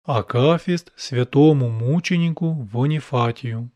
Акафист святому мученику Вонифатию.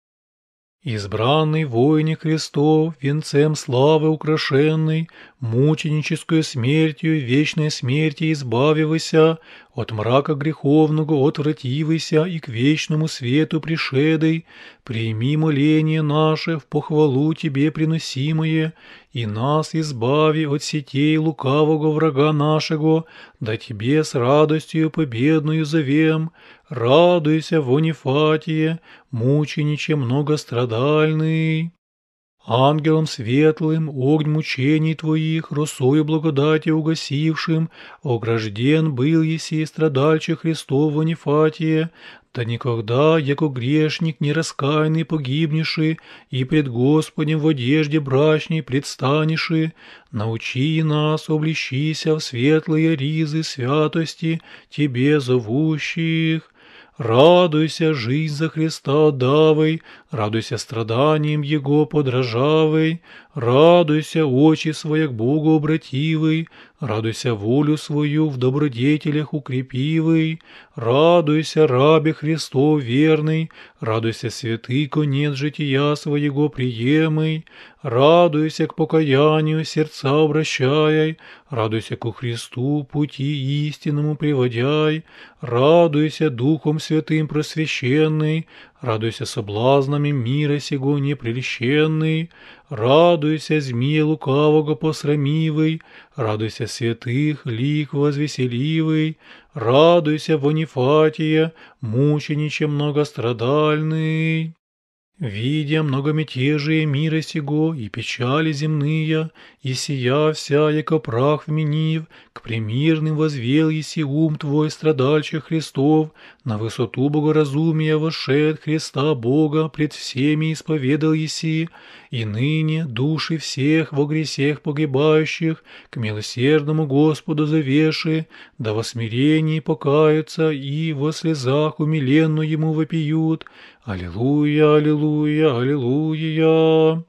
Избранный воине Христов, венцем славы украшенный, мученическую смертью вечной смерти избавивайся, от мрака греховного отвративайся и к вечному свету пришедой, прими моление наше в похвалу Тебе приносимое, и нас избави от сетей лукавого врага нашего, да Тебе с радостью победную зовем. Радуйся, Вонифатие, мучениче многострадальный. Ангелом светлым, огонь мучений Твоих, росою благодати угасившим, огражден был еси страдальче Христов Вонифатие, да никогда, яко грешник нераскаянный погибнеши, и пред Господем в одежде брачней предстанеши, научи нас, облещися в светлые ризы святости Тебе зовущих. Радуйся, жизнь за Христа отдавай, радуйся страданиям Его подражавай, радуйся, очи свои к Богу обративай, радуйся волю свою в добродетелях укрепивай, радуйся, рабе Христов верный, радуйся, святый конец жития своего приемый, радуйся к покаянию сердца обращай, радуйся ко Христу пути истинному приводяй, радуйся Духом Святым просвещенный, радуйся соблазнами мира сего непрельщенный, радуйся змея лукавого посрамивый, радуйся святых лик возвеселивый, радуйся, Вонифатия, мучениче многострадальный. Видя многомятежие мира сего и печали земные, и сия вся, яко прах вменив, к премирным возвел еси ум Твой страдальче Христов, на высоту богоразумия вошед Христа Бога пред всеми исповедал еси, и ныне души всех во гресех погибающих к милосердному Господу завеши, да во смирении покаются и во слезах умиленно Ему вопиют. Аллилуйя, аллилуйя, аллилуйя.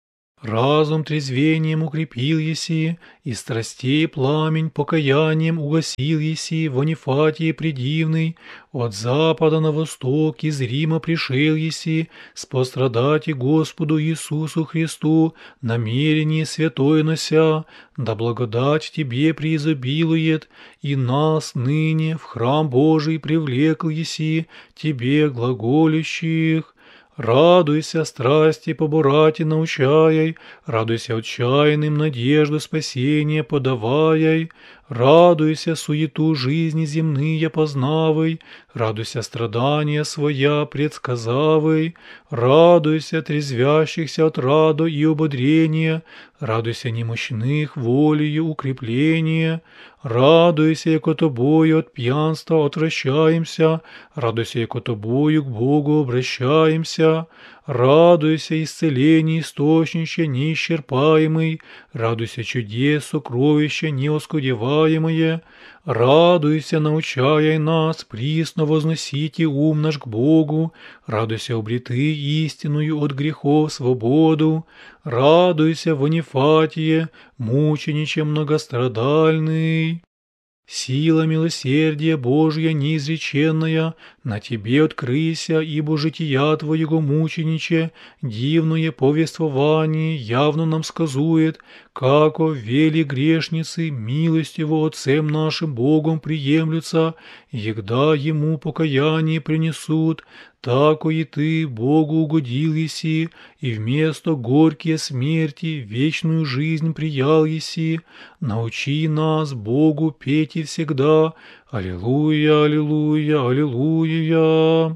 Разум трезвением укрепил еси, и страстей пламень покаянием угасил еси, Вонифатии предивный, от запада на восток из Рима пришел еси, спострадати Господу Иисусу Христу, намерение святое нося, да благодать Тебе преизобилует, и нас ныне в храм Божий привлекл еси, Тебе глаголющих. Радуйся, страсти поборати научаяй, радуйся отчаянным надежду спасения подаваяй, радуйся суету жизни земные познавай, радуйся страдания своя предсказавай, радуйся трезвящихся от раду и ободрения, радуйся немощных волею укрепления, радуйся, яко тобою от пьянства отвращаемся, радуйся, яко тобою к Богу обращаемся, радуйся, исцеление источнище неисчерпаемый, радуйся, чудес сокровища неоскудеваемое, радуйся, научая нас присно возносите ум наш к Богу, радуйся, обреты истинную от грехов свободу, радуйся, Вонифатие, мучениче многострадальный. Сила милосердия Божья неизреченная, на Тебе открыся, ибо жития Твоего мучениче, дивное повествование явно нам сказует, како вели грешницы милостиво Отцем нашим Богом приемлются, егда Ему покаяние принесут, тако и Ты Богу угодил еси, и вместо горькие смерти вечную жизнь приял еси, научи нас Богу петь и всегда, аллилуйя, аллилуйя, аллилуйя.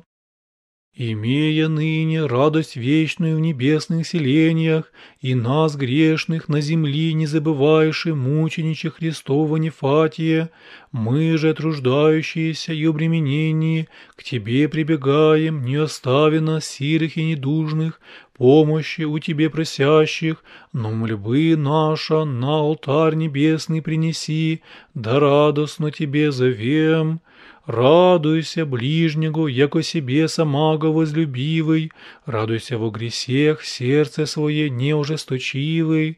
Имея ныне радость вечную в небесных селениях, и нас, грешных, на земли не забываеши мучениче Христова Вонифатие, мы же, труждающиеся и обремененные, к Тебе прибегаем, не остави нас сирых и недужных, помощи у Тебе просящих, но мольбы наша на алтарь небесный принеси, да радостно Тебе зовем. Радуйся ближнего, яко себе самаго возлюбивый, радуйся во гресех сердце свое неожесточивый,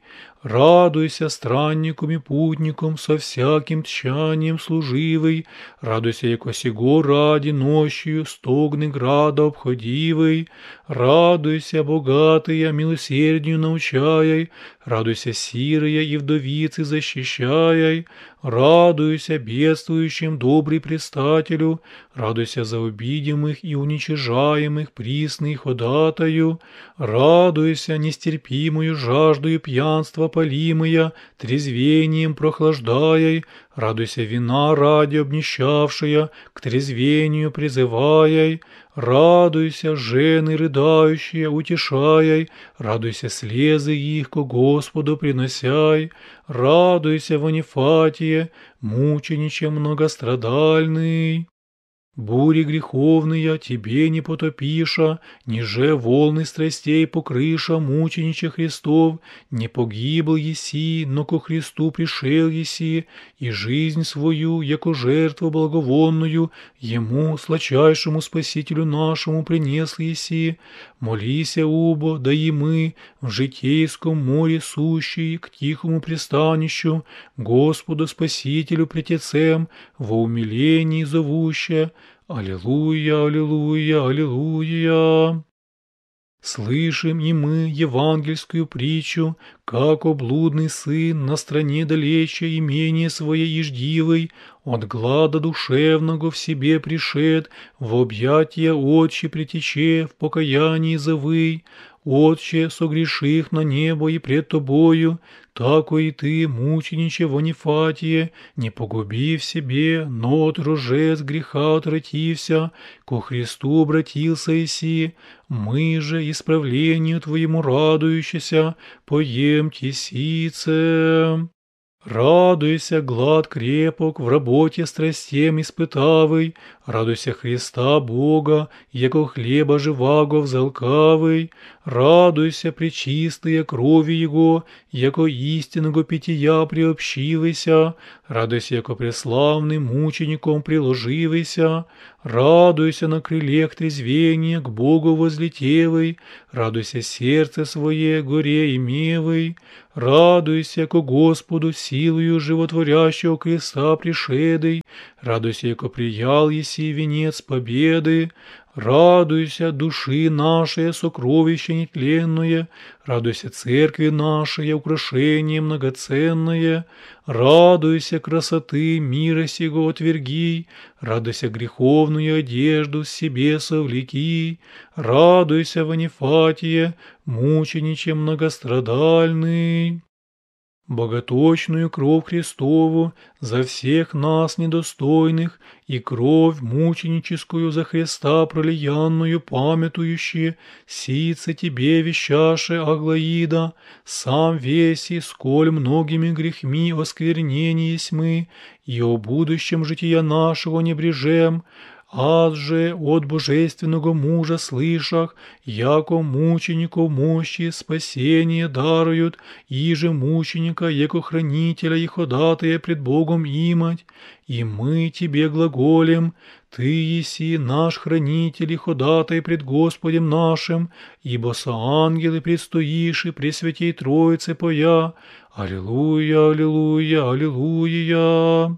Радуйся, странником и путником, со всяким тщанием служивый, радуйся, яко сего ради нощью стогны града обходивый, радуйся, богатые, милосердию научаяй, радуйся, сирые и вдовицы защищаяй, радуйся, бедствующим, добрый предстателю, радуйся за обидимых и уничижаемых, присный ходатаю, радуйся, нестерпимую жаждою пьянства полимая, трезвением прохлаждаяй, радуйся, вина ради обнищавшая, к трезвению призываяй, радуйся, жены рыдающие, утешаяй, радуйся, слезы их ко Господу приносяй, радуйся, Ванифатие, мучениче многострадальный. Бури греховные тебе не потопиша, ниже волны страстей покрыша, мучениче Христов, не погибл еси, но ко Христу пришел еси, и жизнь свою, яко жертву благовонную, Ему, сладчайшему Спасителю нашему, принес еси. Молися, убо, да и мы, в житейском море сущие, к тихому пристанищу, Господу Спасителю претецем, во умилении зовуща. Аллилуйя, аллилуйя, аллилуйя. Слышим и мы евангельскую притчу, как блудный сын на стране далече имение своей иждивой, от глада душевного в себе пришед, в объятия отче притече, в покаянии завый, Отче, согреших на небо и пред тобою, тако и ты, мучениче Ванифатие, не погуби в себе, но от рожец греха отвратився, ко Христу обратился иси, мы же исправлению твоему радующийся, поем тесице. Радуйся, глад крепок, в работе страстем испытавый, радуйся Христа Бога, яко хлеба живаго взалкавый, радуйся, пречистые крови Его, яко истинного питья приобщивайся, радуйся, яко преславным мучеником приложивайся, радуйся на крылех трезвения к Богу возлетевый, радуйся сердце свое горе имевый, радуйся, ко Господу силою животворящего креста пришедой, радуйся, яко приял еси венец победы, радуйся, души нашей, сокровище нетленное, радуйся, церкви нашей, украшение многоценное, радуйся, красоты мира сего отверги, радуйся, греховную одежду себе совлеки, радуйся, Ванифатие, мучениче многострадальный. Боготочную кровь Христову за всех нас недостойных и кровь мученическую за Христа пролиянную памятующие, сице тебе вещаше Аглаида, сам веси, сколь многими грехми осквернениесь мы, и о будущем жития нашего небрежем, аз же от божественного мужа слышах, яко мучеников мощи спасение даруют, и же мученика, яко хранителя и ходатая пред Богом имать, и мы тебе глаголем, ты еси наш хранитель и ходатай пред Господем нашим, ибо со ангелы предстоишь и пресвятей Троице поя. Аллилуйя, аллилуйя, аллилуйя.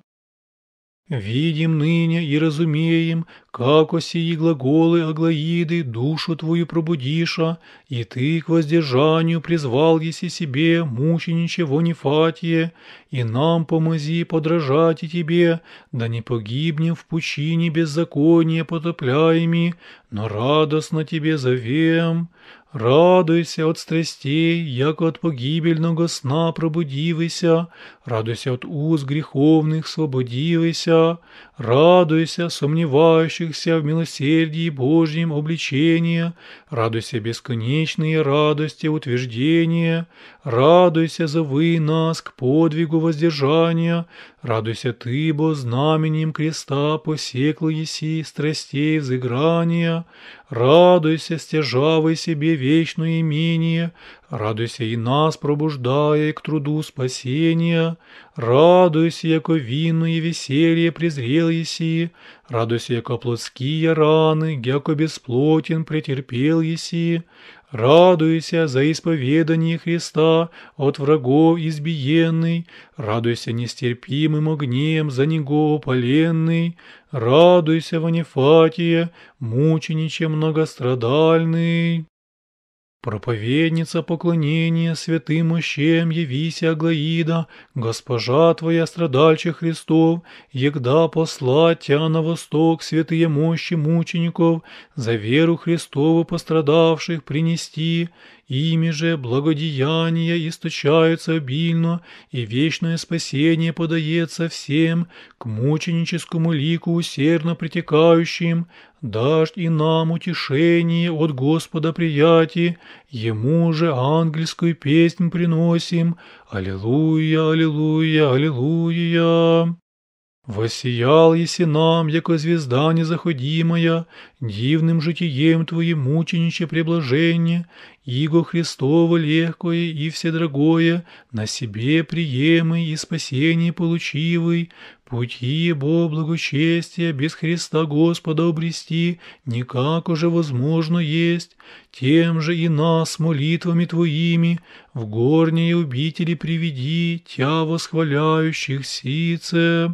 Видим ныне и разумеем, как сии глаголы Аглаиды душу твою пробудиша, и ты к воздержанию призвал еси себе, мучениче Ванифатие, и нам помози подражать и тебе, да не погибнем в пучине беззакония потопляеми, но радостно тебе зовем. Радуйся от страстей, яко от погибельного сна пробудивайся, радуйся от уз греховных свободивайся, радуйся сомневающихся в милосердии Божьем обличения, радуйся бесконечные радости утверждения, радуйся зови нас к подвигу воздержания, радуйся ты, бо знаменем креста посекла еси страстей взыграния, радуйся, стяжавай себе вечное имение, радуйся и нас пробуждая к труду спасения, радуйся, яко винное веселье презрел еси, радуйся, яко плотские раны, яко бесплотен претерпел еси, Радуйся за исповедание Христа от врагов избиенный, радуйся нестерпимым огнем за него поленный, радуйся, Ванифатия, мучениче многострадальный. Проповедница поклонения святым мощам явися Аглаида, госпожа твоя страдальче Христов, егда послать тя на восток святые мощи мучеников, за веру Христову пострадавших принести, ими же благодеяния источаются обильно, и вечное спасение подается всем, к мученическому лику усердно притекающим, дашь и нам утешение от Господа приятие, Ему же ангельскую песнь приносим. Аллилуйя, аллилуйя, аллилуйя. Воссиял еси нам, яко звезда незаходимая, дивным житием Твоим мучениче преблажение, иго Христово легкое и вседрагое, на себе приемый и спасение получивый, пути бо благочестия без Христа Господа обрести никак уже возможно есть, тем же и нас молитвами Твоими в горние обители приведи, Тя восхваляющих сице.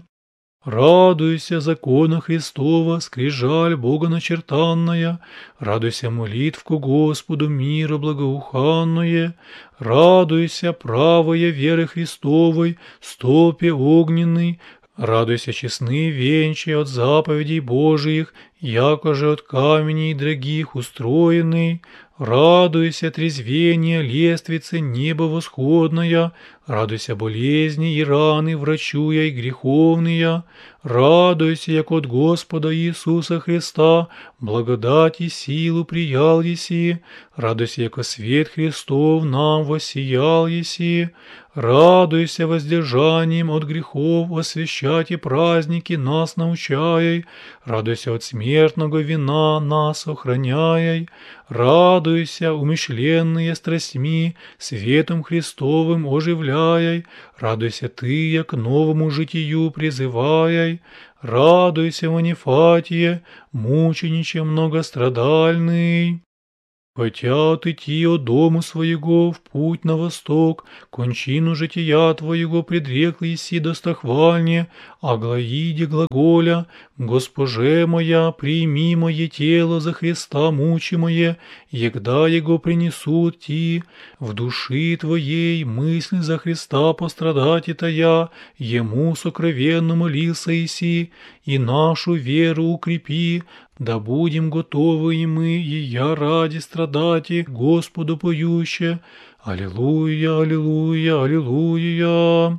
Радуйся закона Христова, скрижаль Бога начертанная, радуйся молитвку Господу мира благоуханное, радуйся правая веры Христовой, стопе огненной, радуйся честны венчи от заповедей Божиих, яко же от камней дорогих устроенный, радуйся трезвение лествицы небо восходная, радуйся болезни и раны врачуя и греховные, радуйся, як от Господа Иисуса Христа, благодать и силу приял еси, радуйся, яко свет Христов нам воссиял еси, радуйся воздержанием от грехов, освящать и праздники нас научай, радуйся от смертного вина нас охраняй, радуйся, умышленные страстьми, светом Христовым оживляй, радуйся ты, я к новому житию призывай, радуйся, Ванифатия, мучениче многострадальный. Хотя отойти от дому своего в путь на восток, кончину жития твоего предрекла еси достохвальне, Аглаиде глаголя, Госпоже моя, прими мое тело за Христа мучимое, егда его принесут ти, в души твоей мысль за Христа пострадать и тая, ему сокровенно молился еси, и нашу веру укрепи, да будем готовы и мы, и я ради страдати, Господу поюще. Аллилуйя, аллилуйя, аллилуйя.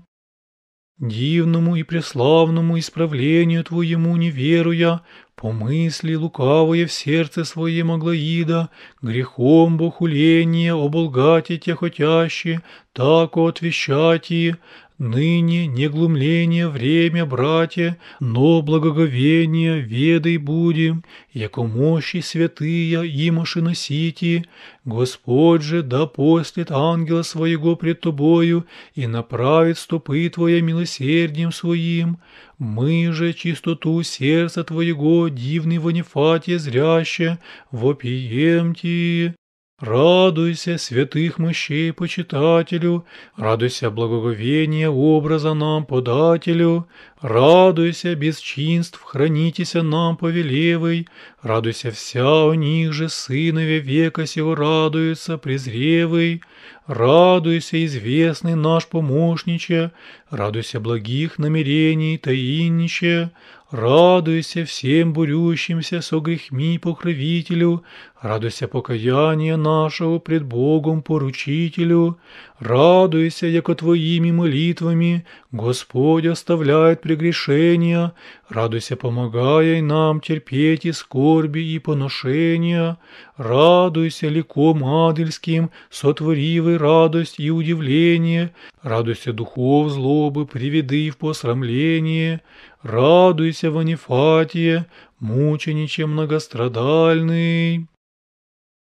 Дивному и преславному исправлению Твоему не веруя, помысли лукавое в сердце своем Аглаида, грехом бохуления оболгати те хотящие, тако отвещати, ныне не глумление время, братья, но благоговение ведай будем, яко мощи святыя имаши носити, Господь же да послет ангела своего пред тобою и направит стопы твоя милосердием своим. Мы же чистоту сердца твоего, дивный Ванифатия зряще, вопием ти. Радуйся, святых мощей почитателю, радуйся благоговения образа нам подателю, радуйся бесчинств, хранитеся нам повелевый, радуйся вся о них же сынове века сего радуется презревый, радуйся известный наш помощниче, радуйся благих намерений таинниче, радуйся всем борющимся со грехми покровителю, радуйся покаяния нашего пред Богом поручителю, радуйся, яко Твоими молитвами Господь оставляет прегрешения, радуйся, помогая нам терпеть и скорби, и поношения, радуйся ликом адельским, сотворивый радость и удивление, радуйся духов злобы, приведы в посрамление, радуйся, Ванифатия, мучениче многострадальный.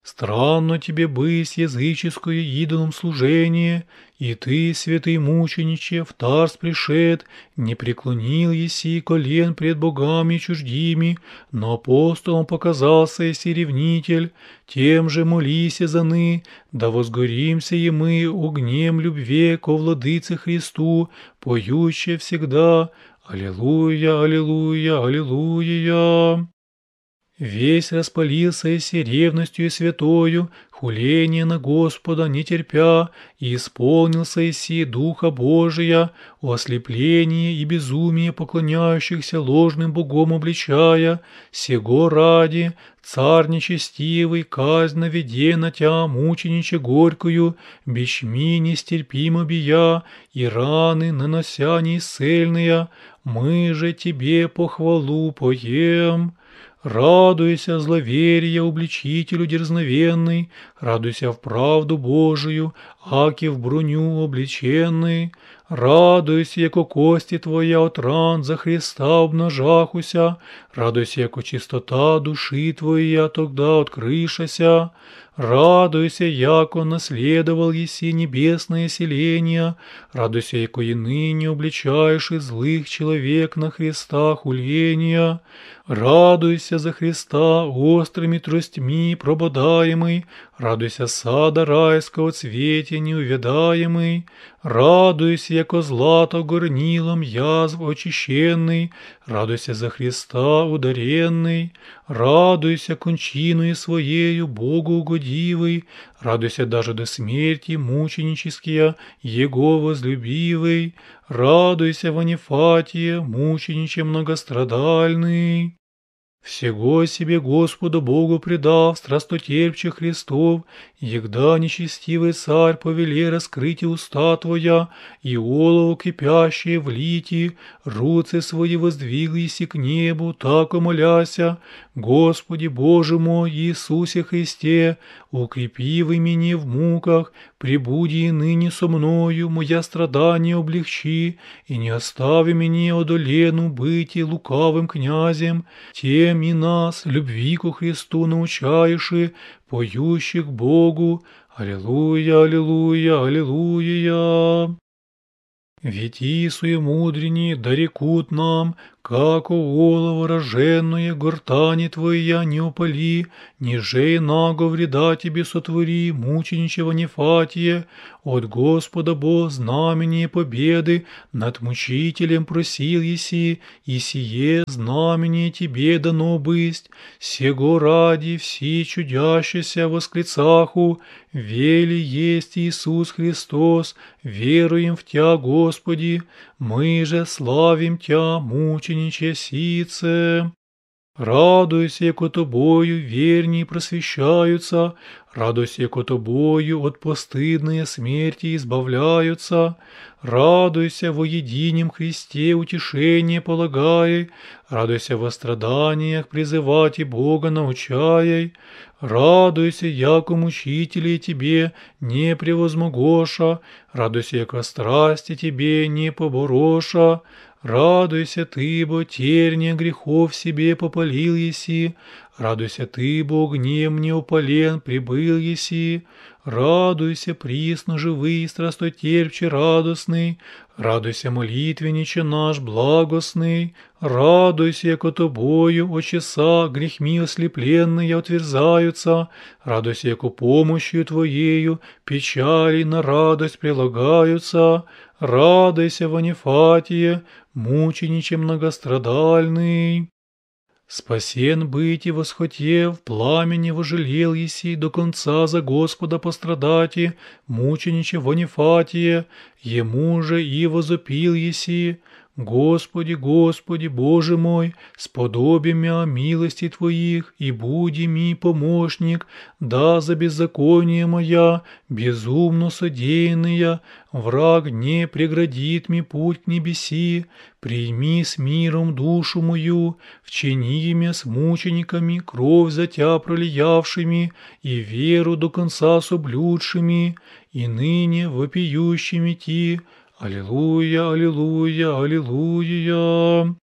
Странно тебе быть языческое идолом служение, и ты, святый мучениче, в Тарс пришед, не преклонил еси колен пред богами чуждими, но апостолом показался еси ревнитель, тем же молися заны, да возгоримся и мы огнем любви ко владыце Христу, поюще всегда «Аллилуйя, аллилуйя, аллилуйя». Весь распалился и ревностью святою, хуление на Господа не терпя, и исполнился иси Духа Божия, о ослеплении и безумие поклоняющихся ложным богом обличая, сего ради, царь нечестивый, казнь наведе на тя мучениче горькую, бичми нестерпимо бия, и раны нанося неисцельные, мы же тебе похвалу поем. Радуйся, зловерие, обличителю дерзновенный, радуйся в правду Божию, аки в броню обличенный. Радуйся, яко кости твоя от ран за Христа обнажахуся, радуйся, яко чистота души твоя тогда открышася. Радуйся, яко наследовал еси небесное селение, радуйся, яко и ныне обличаешь и злых человек на Христа хуления. Радуйся за Христа острыми тростьми прободаемый, радуйся сада райского цвете неувядаемый, радуйся, яко злато горнилом язв очищенный, радуйся за Христа ударенный, радуйся кончиною своею Богу угодивый, радуйся даже до смерти мученические Его возлюбивый, радуйся, Ванифатие, мучениче многострадальный. Всего себе Господу Богу предав, страстотерпче Христов, егда нечестивый царь повели раскрыть уста твоя, и олово кипящее влити, руцы свои воздвиглись к небу, так умоляся, Господи Боже мой, Иисусе Христе, укрепи вы меня в муках, прибуди и ныне со мною, моя страдания облегчи, и не остави меня одолену быть и лукавым князем, тем и нас, любви ко Христу научаеши, поющих Богу. Аллилуйя, аллилуйя, аллилуйя. Ведь и суемудреннее дорекут нам, как олово роженное гортани твоя не упали, ниже наго вреда тебе сотвори, мученичего Нефатия, от Господа Бог знамение победы над мучителем просил еси, и сие знамение тебе дано бысть, сего ради все чудящиеся восклицаху, вели есть Иисус Христос, веруем в Тя, Господи, мы же славим Тя, мучениче сице. Радуйся, яко тобою верни просвещаются, радуйся, яко тобою от постыдной смерти избавляются, радуйся во едином Христе утешение полагай, радуйся во страданиях призывать и Бога научай, радуйся, яко мучителей тебе не превозмогоша, радуйся, яко страсти тебе не побороша, радуйся ты, бо терния грехов себе попалил еси, радуйся ты, бо гнев неупален прибыл еси, радуйся, присно живый, страстотерпче радостный, радуйся, молитвенниче наш благостный, радуйся, яко тобою, о часа, грехми ослепленные отверзаются, радуйся, яко помощью твоею печали на радость прилагаются, радуйся, Ванифатие, мучениче многострадальный. Спасен быть и восхотев, пламени вожалел еси до конца за Господа пострадати, мучениче Ванифатие, ему же и возопил еси, Господи, Господи, Боже мой, сподоби мя милости Твоих, и буди ми помощник, да за беззаконие моя, безумно содеянная, враг не преградит ми путь к небеси, прими с миром душу мою, вчини мя с мучениками, кровь за Тя пролиявшими, и веру до конца соблюдшими, и ныне вопиющими Ти. Аллилуйя, аллилуйя, аллилуйя.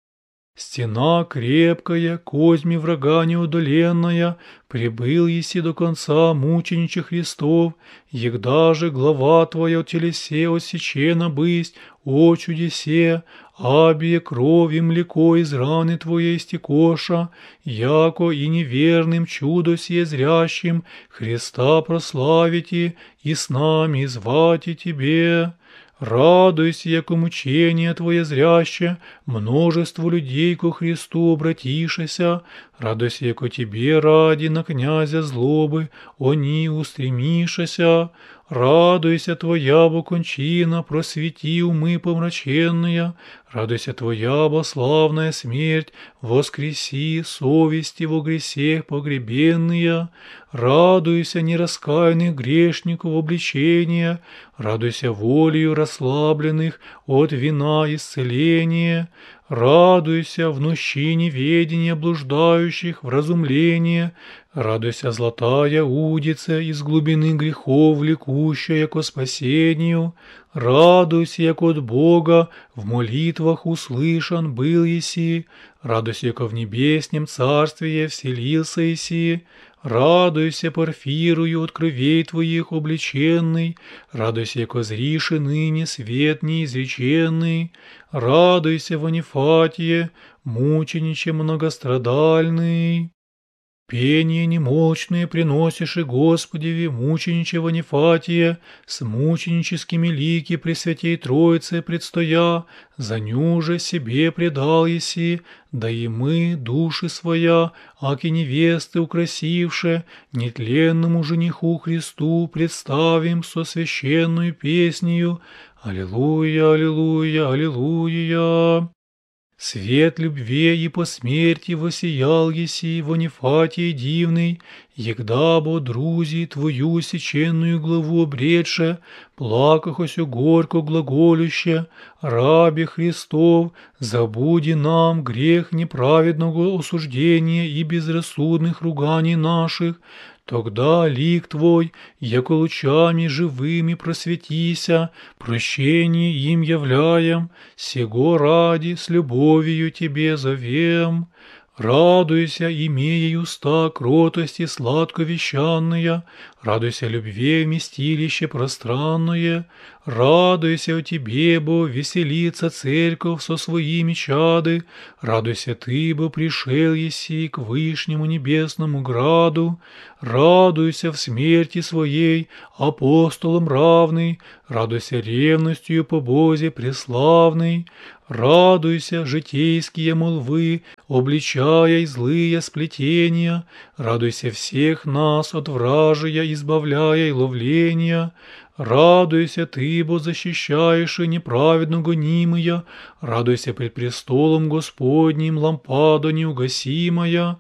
Стена крепкая, козьми врага неудоленная, прибыл еси до конца мучениче Христов, егда же глава твоя от телесе отсечена бысть, о чудесе, абие кровь и млеко из раны твоей стекоша, яко и неверным чудо сие зрящим Христа прославите и с нами звати тебе. Радуйся, яко мучение Твое зряще, множество людей ко Христу обратишеся, радуйся, яко Тебе ради на князя злобы, они устремишеся, радуйся, Твоя бо кончина, просвети умы помраченные, радуйся, Твоя бо славная смерть, воскреси совести во гресех погребенные, радуйся, нераскаянных грешников обличения, радуйся волею расслабленных от вина исцеления, радуйся в нощи неведения блуждающих в разумление, радуйся, золотая удица из глубины грехов влекущая ко спасению, радуйся, як от Бога в молитвах услышан был еси, радуйся, яко в небеснем царстве вселился еси, радуйся, Порфирую от кровей твоих облеченный, радуйся, яко зриши ныне свет неизреченный, радуйся, Ванифатье, мучениче многострадальный. Пение немолчное приносишь и Господеви, мучениче Ванифатия, с мученическими лики Пресвятей Троицы предстоя, за ню же себе предал еси, да и мы, души своя, аки невесты украсивше, нетленному жениху Христу представим со священную песнею «Аллилуйя, аллилуйя, аллилуйя». Свет любви и по смерти воссиял еси, Ванифатий дивный, егда бо друзи твою сеченную главу обретше, плакахосю горько глаголюще, рабе Христов, забуди нам грех неправедного осуждения и безрассудных руганий наших, тогда лик Твой, яко лучами живыми просветися, прощение им являем, сего ради с любовью Тебе зовем. Радуйся, имея уста кротости сладковещанная, радуйся любви вместилище пространное, радуйся о Тебе, бо веселится церковь со своими чады, радуйся Ты, бо пришел еси к вышнему небесному граду, радуйся в смерти своей, апостолам равный, радуйся ревностью по Бозе преславный, радуйся, житейские молвы, обличая злые сплетения, радуйся всех нас от вражия, избавляя и ловления, радуйся ты, бо защищаешь и неправедно гонимая, радуйся пред престолом Господним, лампада неугасимая,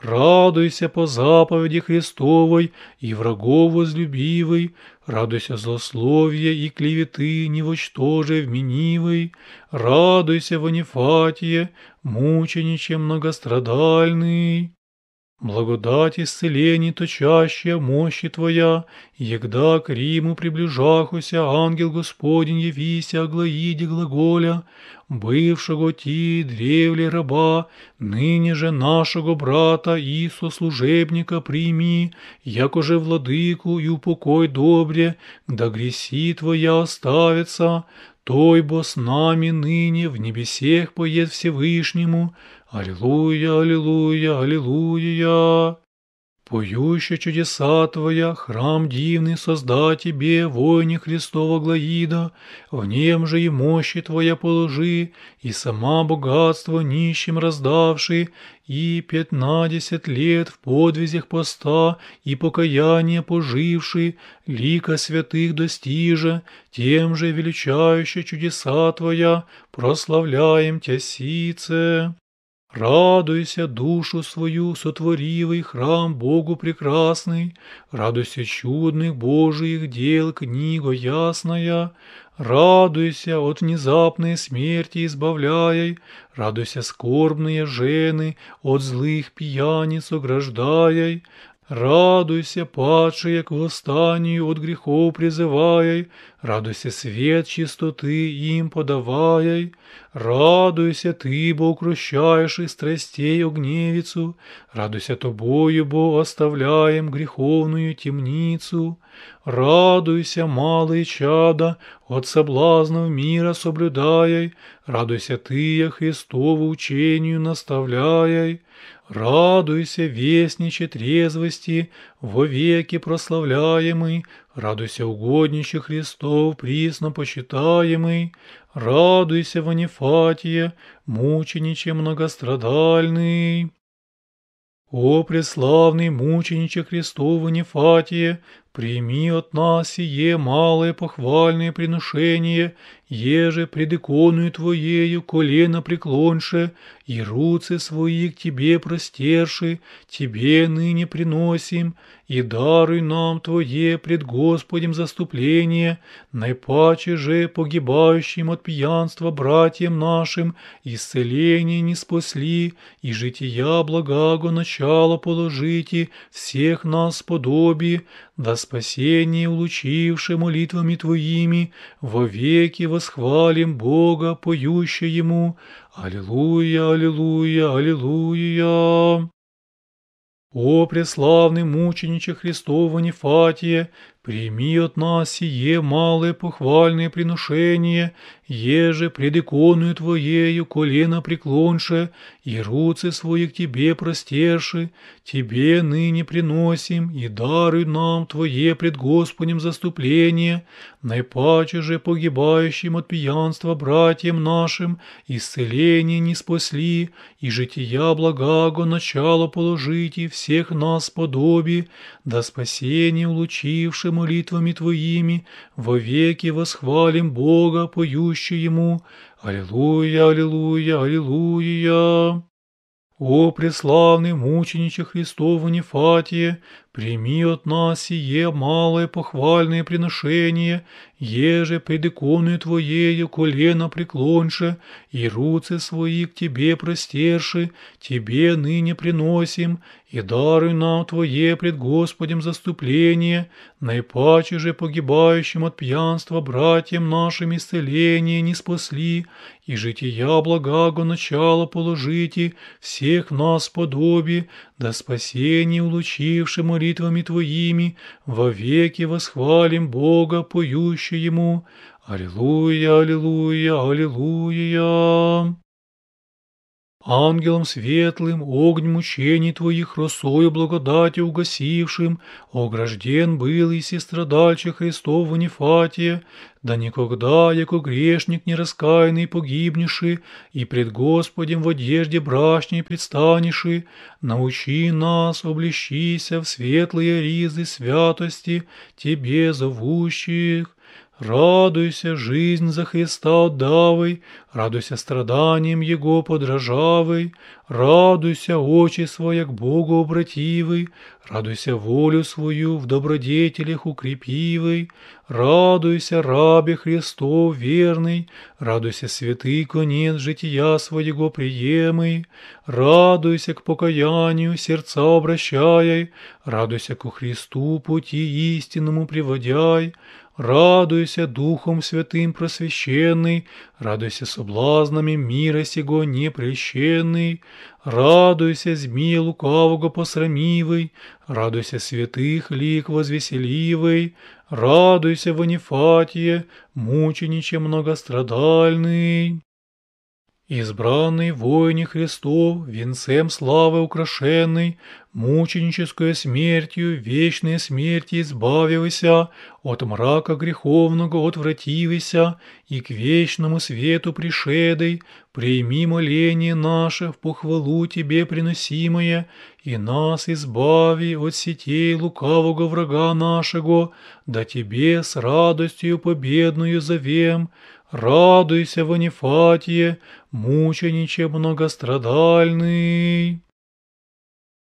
радуйся по заповеди Христовой и врагов возлюбивый, радуйся злословия и клеветы невочтоже вменивый, радуйся, Ванифатие, мучениче многострадальный. Благодать исцелений точащая мощи Твоя, егда к Риму приближахуся, ангел Господень явися Аглаиде глаголя, бывшего ти древле раба, ныне же нашего брата и сослужебника прими, якоже владыку и упокой добре, да греси Твоя оставится, той бо с нами ныне в небесех поет Всевышнему. Аллилуйя, аллилуйя, аллилуйя. Поющая чудеса Твоя, храм дивный созда Тебе, войне Христова Глаида, в нем же и мощи Твоя положи, и сама богатство нищим раздавши, и 15 лет в подвизях поста и покаяния поживши, лика святых достижа, тем же величающие чудеса Твоя, прославляем Тя сице. Радуйся, душу свою, сотворивый храм Богу прекрасный, радуйся чудных Божиих дел, книга ясная, радуйся от внезапной смерти избавляй, радуйся скорбные жены, от злых пьяниц ограждаяй, радуйся, падшие к восстанию от грехов призывай, радуйся, свет чистоты им подавай. Радуйся ты, бо укрощаешь из страстей огневицу, радуйся тобою, бо оставляем греховную темницу. Радуйся, малые чада, от соблазнов мира соблюдаяй, радуйся ты, я Христову учению наставляй. Радуйся, вестниче трезвости, вовеки прославляемый, радуйся, угодниче Христов, присно почитаемый, радуйся, Ванифатия, мучениче многострадальный. О преславный мучениче Христов Ванифатие, прими от нас сие малое похвальное приношение, еже пред иконою Твоею колено преклонше, и руцы свои к Тебе простерши, Тебе ныне приносим, и даруй нам Твое пред Господем заступление, наипаче же погибающим от пьянства братьям нашим исцеление не спасли, и жития благаго начало положите всех нас подоби, да спасение улучивши молитвами Твоими, вовеки восхвалим Бога, поющее Ему. Аллилуйя, аллилуйя, аллилуйя. О преславный мучениче Христов Ванифатие, прими от нас сие малое похвальное приношение, еже пред иконою Твоею колено преклонше, и руцы свои к Тебе простерши, Тебе ныне приносим, и даруй нам Твое пред Господем заступление, наипаче же погибающим от пьянства братьям нашим исцеление не спасли, и жития благаго начало положите всех нас подоби, да спасение улучивши молитвами Твоими, вовеки восхвалим Бога, поющее Ему. Аллилуйя, аллилуйя, аллилуйя. О преславный мучениче Христов Ванифатие, прими от нас сие малое похвальное приношение, еже пред иконою Твоею колено преклонше, и руцы свои к Тебе простерши, Тебе ныне приносим, и даруй нам Твое пред Господем заступление, наипаче же погибающим от пьянства братьям нашим исцеление не спасли, и жития благаго начало положите всех нас подоби, да спасение улучивши молитвами Твоими, вовеки восхвалим Бога, поющее Ему. Аллилуйя, аллилуйя, аллилуйя. Ангелом светлым, огнь мучений Твоих росою благодати угасившим, огражден был и страдальче Христов Ванифатия, да никогда, яко грешник нераскаянный погибнеши, и пред Господем в одежде брачней предстанеши, научи нас, облещися в светлые ризы святости, Тебе зовущих. Радуйся, жизнь за Христа отдавай, радуйся страданиям Его подражавай, радуйся, очи свои к Богу обративай, радуйся волю свою в добродетелях укрепивай, радуйся, рабе Христов верный, радуйся, святый конец жития своего приемый, радуйся к покаянию сердца обращай, радуйся ко Христу пути истинному приводяй, радуйся Духом Святым просвещенный, радуйся соблазнами мира сего непрещенный, радуйся змея лукавого посрамивый, радуйся святых лик возвеселивый, радуйся Ванифатие, мучениче многострадальный. Избранный воине Христов, венцем славы украшенный, мученической смертью, вечной смерти избавивайся, от мрака греховного отвративайся, и к вечному свету пришедой, прими моление наше в похвалу Тебе приносимое, и нас избави от сетей лукавого врага нашего, да Тебе с радостью победную зовем. Радуйся, Ванифатие, мучениче многострадальный.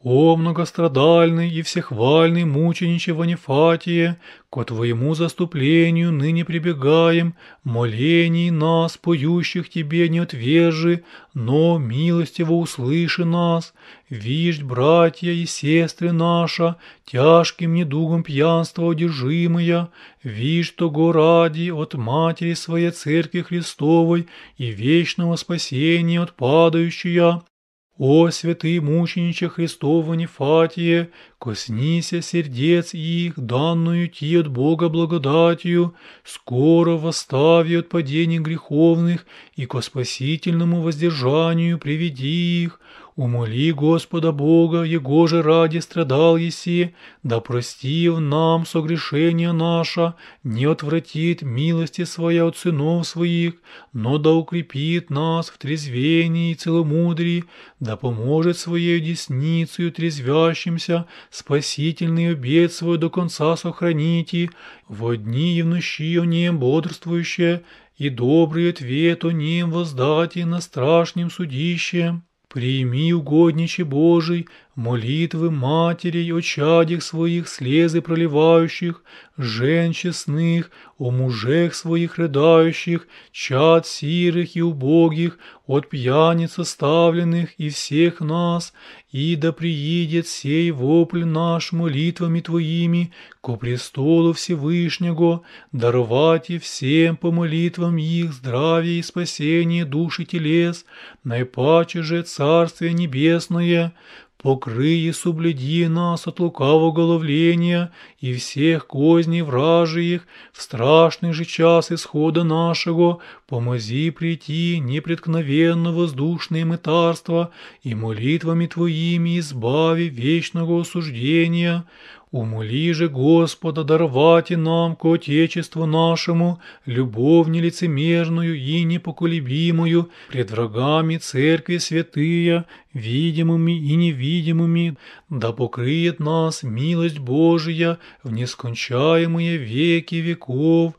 О многострадальный и всехвальный мучениче Ванифатие, ко Твоему заступлению ныне прибегаем, молений нас, поющих Тебе, не отвержи, но милостиво услыши нас. Виждь, братья и сестры наша, тяжким недугом пьянства одержимая, виждь того ради от Матери Своей Церкви Христовой и вечного спасения от падающая. О, святый мучениче Христов Ванифатие, коснися сердец их, данную Ти от Бога благодатью, скоро восстави от падений греховных и ко спасительному воздержанию приведи их. Умоли Господа Бога, Его же ради страдал еси, да простив нам согрешения наша, не отвратит милости Своя от сынов Своих, но да укрепит нас в трезвении и целомудрии, да поможет Своею десницею трезвящимся спасительный обет Свой до конца сохраните, во дни и в ночи о нем бодрствующие, и добрый ответ о нем воздати на страшном судище. Прими, угодниче Божий, молитвы матерей о чадях своих слезы проливающих, жен честных, о мужах своих рыдающих, чад сирых и убогих, от пьяниц оставленных и всех нас, и да приидет сей вопль наш молитвами Твоими ко престолу Всевышнего, даровати всем по молитвам их здравие и спасение души телес, наипаче же Царствие Небесное, покрый и соблюди нас от лукавого ловления и всех козней вражиих, в страшный же час исхода нашего, помози прийти непреткновенно воздушное мытарство и молитвами Твоими избави вечного осуждения. Умоли же Господа даровать и нам ко Отечеству нашему любовь нелицемерную и непоколебимую пред врагами Церкви святые, видимыми и невидимыми, да покрыет нас милость Божия в нескончаемые веки веков.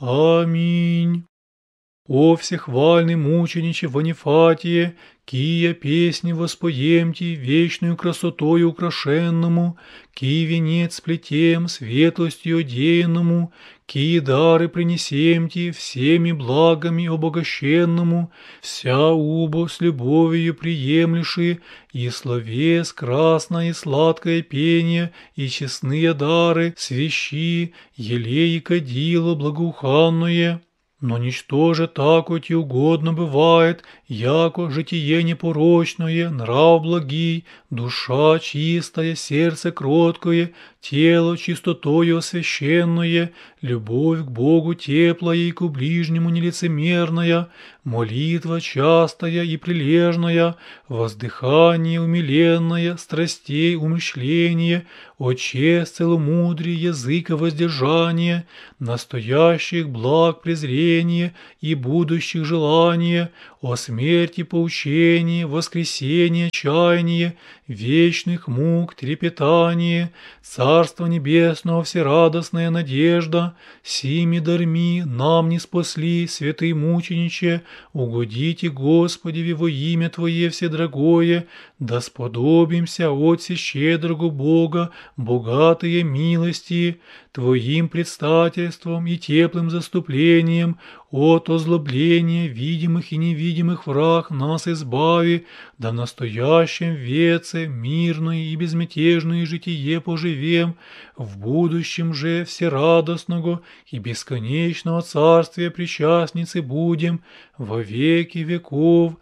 Аминь. О всехвальный мучениче Ванифатие, кия песни воспоемти вечную красотою украшенному, ки венец сплетем светлостью одеянному, ки дары принесемти всеми благами обогащенному, вся убо с любовью приемлеши, и словес красное и сладкое пение, и честные дары, свящи, елей и кадило благоуханное. Но ничто же так и угодно бывает, яко житие непорочное, нрав благий, душа чистая, сердце кроткое, тело чистотою освященное, любовь к Богу теплая и к ближнему нелицемерная, молитва частая и прилежная, воздыхание умиленное, страстей умышление, о честь целомудрие, языка воздержание, настоящих благ презрение и будущих желания, о смерти поучение, воскресение чаяние, вечных мук трепетание, Царство Небесного всерадостная надежда, сими дарми нам не спасли, святый мучениче, угодите Господи во имя Твое вседрагое, да сподобимся от щедрого Бога, богатые милости, Твоим предстательством и теплым заступлением от озлобления видимых и невидимых враг нас избави, да в настоящем веце мирное и безмятежное житие поживем, в будущем же всерадостного и бесконечного царствия причастницы будем во веки веков.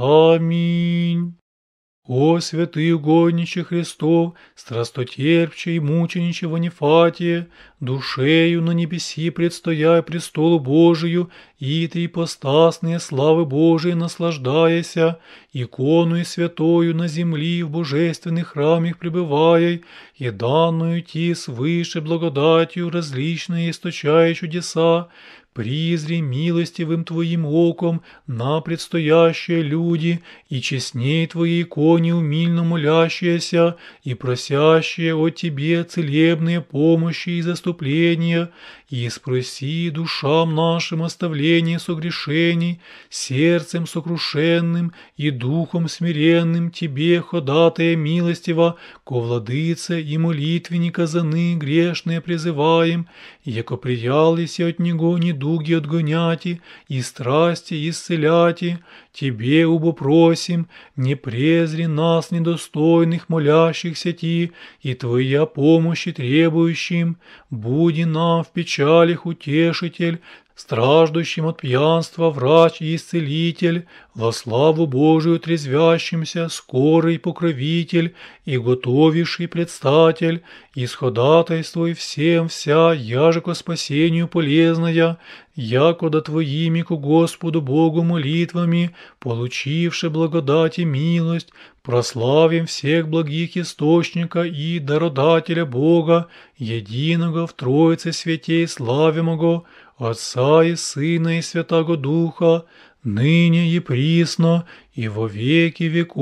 Аминь. О святый угодниче Христов, страстотерпче и мучениче Ванифатие, душею на небеси предстояй престолу Божию, и ты ипостасные славы Божией наслаждаяся, икону святою на земли в божественных храмах пребывая, и данную ти свыше благодатью различные источая чудеса, призри милостивым Твоим оком на предстоящие люди, и честней Твоей иконе умильно молящиеся и просящие о Тебе целебные помощи и заступления, и спроси душам нашим оставление согрешений, сердцем сокрушенным и духом смиренным Тебе, ходатая милостиво, ко владыце и молитвенника заны грешные призываем, яко приялися от Него недуги отгоняти и страсти исцеляти, Тебе убо просим, не презри нас недостойных молящихся Ти, и Твоя помощи требующим, буди нам в печалях утешитель, страждущим от пьянства врач и исцелитель, во славу Божию трезвящимся, скорый покровитель и готовивший предстатель, исходатайствуй всем вся, яже ко спасению полезная, якода Твоими ко Господу Богу молитвами, получивши благодать и милость, прославим всех благих источника и дародателя Бога, единого в Троице святей славимого, Отца и Сына и Святаго Духа, ныне и присно, и во веки веков.